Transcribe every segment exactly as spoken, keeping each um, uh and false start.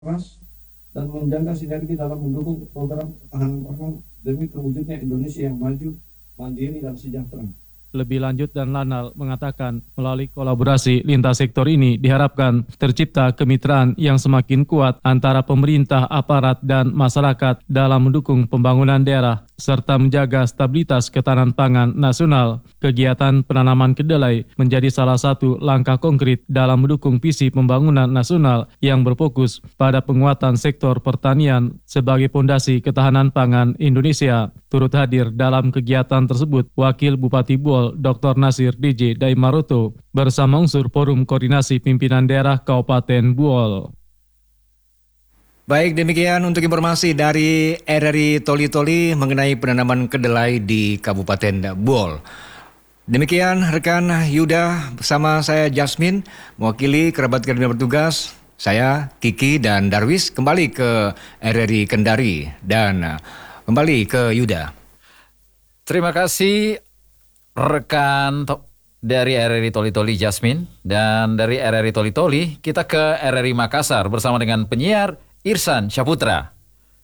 keras dan menjaga sinergi dalam mendukung program ketahanan pangan demi terwujudnya Indonesia yang maju, mandiri, dan sejahtera. Lebih lanjut, Dan Lanal mengatakan melalui kolaborasi lintas sektor ini diharapkan tercipta kemitraan yang semakin kuat antara pemerintah, aparat, dan masyarakat dalam mendukung pembangunan daerah serta menjaga stabilitas ketahanan pangan nasional. Kegiatan penanaman kedelai menjadi salah satu langkah konkret dalam mendukung visi pembangunan nasional yang berfokus pada penguatan sektor pertanian sebagai fondasi ketahanan pangan Indonesia. Turut hadir dalam kegiatan tersebut Wakil Bupati Buol Doktor Nasir D J Daimaroto bersama unsur Forum Koordinasi Pimpinan Daerah Kabupaten Buol. Baik, demikian untuk informasi dari R R I Toli-Toli mengenai penanaman kedelai di Kabupaten Buol. Demikian rekan Yuda bersama saya Jasmine, mewakili kerabat kerja bertugas, saya Kiki dan Darwis kembali ke R R I Kendari dan kembali ke Yuda. Terima kasih rekan to- dari R R I Toli-Toli Jasmine, dan dari R R I Toli-Toli kita ke R R I Makassar bersama dengan penyiar Irsan Syaputra.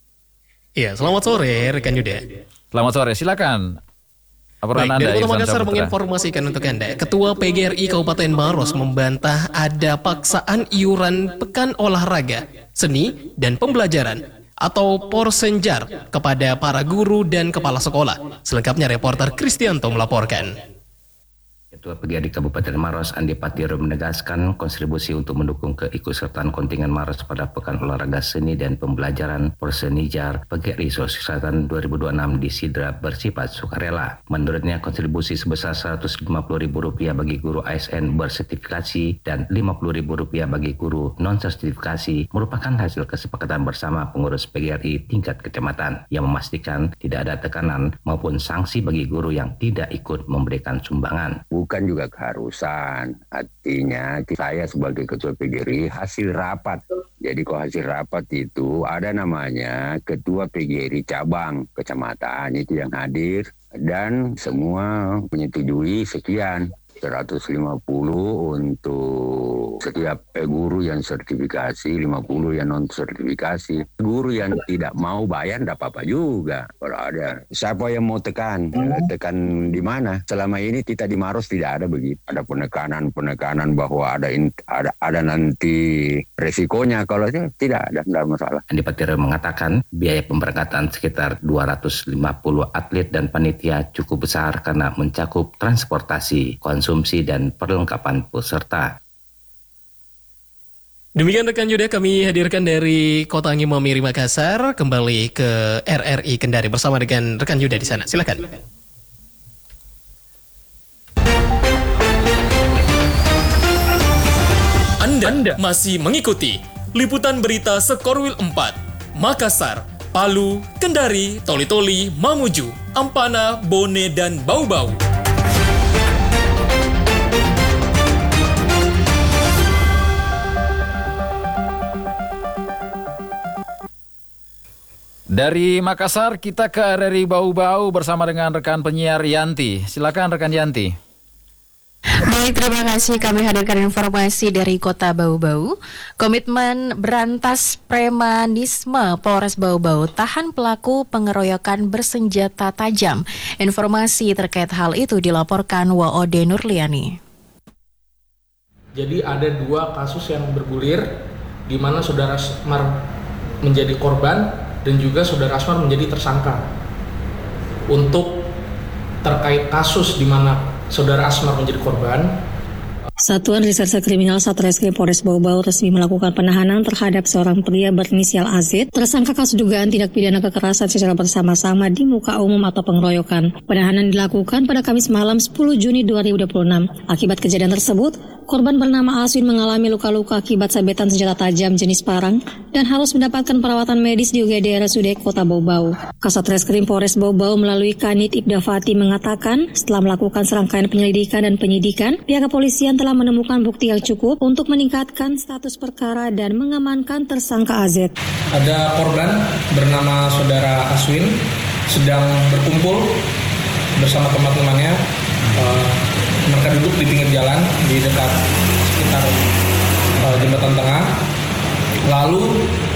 Iya, selamat sore rekan Yuda. Selamat sore, silakan. Laporan Baik, Anda, dari Kota Irsan Makassar Syaputra. menginformasikan untuk Anda, Ketua P G R I Kabupaten Maros membantah ada paksaan iuran pekan olahraga, seni, dan pembelajaran atau Porsenjar kepada para guru dan kepala sekolah. Selengkapnya reporter Kristianto melaporkan. Ketua P G R I Kabupaten Maros Andi Patiro menegaskan kontribusi untuk mendukung keikutsertaan kontingen Maros pada Pekan Olahraga Seni dan Pembelajaran Persenijar P G R I Sulawesi Selatan dua ribu dua puluh enam di Sidra bersifat sukarela. Menurutnya kontribusi sebesar seratus lima puluh ribu rupiah bagi guru A S N bersertifikasi dan lima puluh ribu rupiah bagi guru non-sertifikasi merupakan hasil kesepakatan bersama pengurus P G R I tingkat kecamatan yang memastikan tidak ada tekanan maupun sanksi bagi guru yang tidak ikut memberikan sumbangan. Bukan juga keharusan, artinya saya sebagai ketua P G R I hasil rapat. Jadi kalau hasil rapat itu ada namanya ketua P G R I cabang kecamatan itu yang hadir dan semua menyetujui sekian. seratus lima puluh untuk setiap guru yang sertifikasi, lima puluh yang non sertifikasi. Guru yang tidak mau bayar tidak apa-apa juga. Kalau ada siapa yang mau tekan, tekan di mana? Selama ini kita di Maros tidak ada begitu. Ada penekanan-penekanan bahwa ada in, ada ada nanti resikonya. Kalau tidak ada, tidak masalah. Andi Patiro mengatakan biaya pemberangkatan sekitar dua ratus lima puluh atlet dan panitia cukup besar karena mencakup transportasi, konsumsi, dan perlengkapan peserta. Demikian rekan Yuda, kami hadirkan dari Kota Ngimomiri Makassar kembali ke R R I Kendari bersama dengan rekan Yuda di sana. Silakan. Anda, Anda masih mengikuti liputan berita Sekorwil empat, Makassar, Palu, Kendari, Toli-Toli, Mamuju, Ampana, Bone, dan Bau-Bau. Dari Makassar kita ke R R I Bau-Bau bersama dengan rekan penyiar Yanti. Silakan rekan Yanti. Baik, terima kasih. Kami hadirkan informasi dari Kota Bau-Bau. Komitmen berantas premanisme Polres Bau-Bau tahan pelaku pengeroyokan bersenjata tajam. Informasi terkait hal itu dilaporkan W O D Nurliani. Jadi ada dua kasus yang bergulir di mana saudara Asmar menjadi korban dan juga saudara Asmar menjadi tersangka. Untuk terkait kasus di mana saudara Asmar menjadi korban, Satuan Reserse Kriminal Satreskrim Polres Bau-Bau resmi melakukan penahanan terhadap seorang pria berinisial A Z, tersangka kasus dugaan tindak pidana kekerasan secara bersama-sama di muka umum atau pengeroyokan. Penahanan dilakukan pada Kamis malam sepuluh Juni dua ribu dua puluh enam. Akibat kejadian tersebut, korban bernama Aswin mengalami luka-luka akibat sabetan senjata tajam jenis parang dan harus mendapatkan perawatan medis di U G D R S U D Kota Bau-Bau. Kasatreskrim Polres Bau-Bau melalui Kanit Ibda Fati mengatakan, setelah melakukan serangkaian penyelidikan dan penyidikan, pihak kepolisian telah menemukan bukti yang cukup untuk meningkatkan status perkara dan mengamankan tersangka A Z. ada korban bernama saudara Aswin sedang berkumpul bersama teman-temannya. Uh, mereka duduk di pinggir jalan di dekat sekitar uh, jembatan tengah. Lalu